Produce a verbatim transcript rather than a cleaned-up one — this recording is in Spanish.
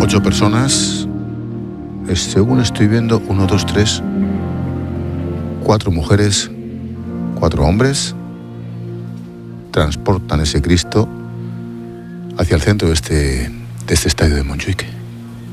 Ocho personas, es, según estoy viendo, uno, dos, tres, cuatro mujeres, cuatro hombres, transportan ese Cristo hacia el centro de este, de este estadio de Montjuic.